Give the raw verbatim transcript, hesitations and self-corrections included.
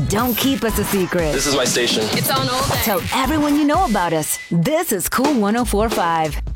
Don't keep us a secret. This is my station. It's on all day. Tell everyone you know about us. This is Cool one oh four point five.